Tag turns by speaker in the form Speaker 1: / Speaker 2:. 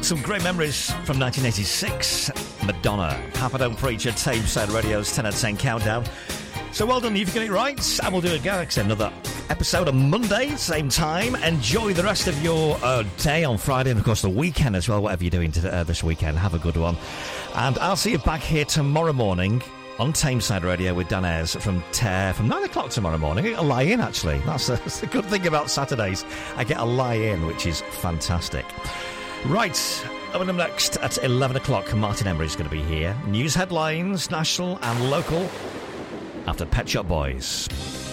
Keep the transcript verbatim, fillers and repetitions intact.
Speaker 1: Some great memories from nineteen eighty-six. Madonna, Papa Don't Preach at Tameside Radio's ten out of ten countdown. So well done, you've got it right. And we'll do it again. Another episode on Monday, same time. Enjoy the rest of your uh, day on Friday and, of course, the weekend as well. Whatever you're doing to, uh, this weekend, have a good one. And I'll see you back here tomorrow morning on Tameside Radio with Dan Ayres from Tear from nine o'clock tomorrow morning. I get a lie-in, actually. That's, a, that's the good thing about Saturdays. I get a lie-in, which is fantastic. Right, coming up next at eleven o'clock, Martin Emery's going to be here. News headlines, national and local, after Pet Shop Boys.